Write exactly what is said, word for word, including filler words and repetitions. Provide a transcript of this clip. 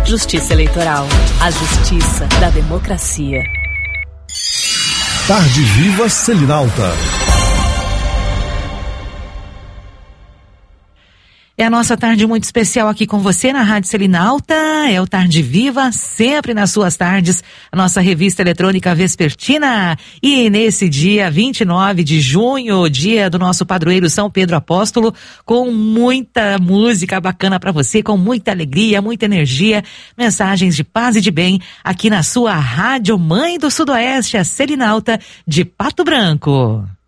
Justiça Eleitoral. A justiça da democracia. Tarde Viva Selinalta. É a nossa tarde muito especial aqui com você na Rádio Selinalta, é o Tarde Viva, sempre nas suas tardes, a nossa revista eletrônica vespertina. E nesse dia vinte e nove de junho, dia do nosso padroeiro São Pedro Apóstolo, com muita música bacana para você, com muita alegria, muita energia, mensagens de paz e de bem, aqui na sua Rádio Mãe do Sudoeste, a Selinalta de Pato Branco.